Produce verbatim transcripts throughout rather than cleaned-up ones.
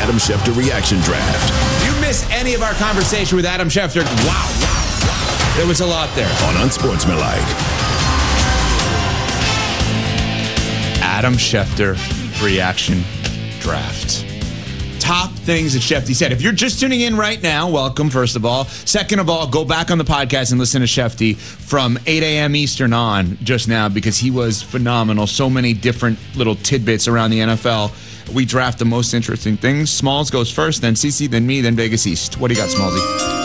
Adam Schefter Reaction Draft. If you missed any of our conversation with Adam Schefter, wow, wow, wow. There was a lot there. On Unsportsmanlike. Adam Schefter Reaction Draft. Top things that Shefty said. If you're just tuning in right now, welcome, first of all. Second of all, go back on the podcast and listen to Shefty from eight a.m. Eastern on just now because he was phenomenal. So many different little tidbits around the N F L. We draft the most interesting things. Smalls goes first, then C C, then me, then Vegas East. What do you got, Smallsy?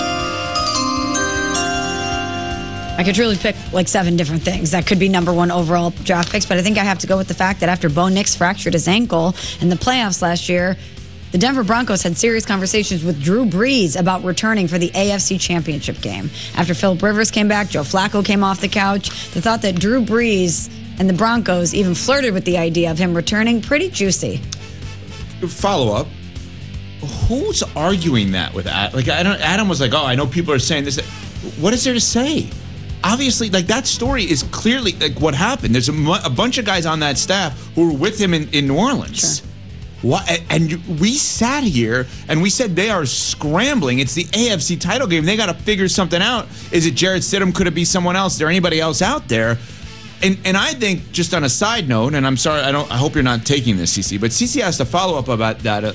I could truly pick like seven different things that could be number one overall draft picks, but I think I have to go with the fact that after Bo Nix fractured his ankle in the playoffs last year, the Denver Broncos had serious conversations with Drew Brees about returning for the A F C Championship game. After Phillip Rivers came back, Joe Flacco came off the couch. The thought that Drew Brees and the Broncos even flirted with the idea of him returning, pretty juicy. Follow up. Who's arguing that with Adam? Like, I don't, Adam was like, oh, I know people are saying this. What is there to say? Obviously, like, that story is clearly like what happened. There's a, a bunch of guys on that staff who were with him in, in New Orleans. Sure. What, and we sat here and we said they are scrambling. It's the A F C title game. They got to figure something out. Is it Jarrett Stidham? Could it be someone else? Is there anybody else out there? And and I think, just on a side note, and I'm sorry, I don't. I hope you're not taking this, C C, but C C has to follow up about that uh,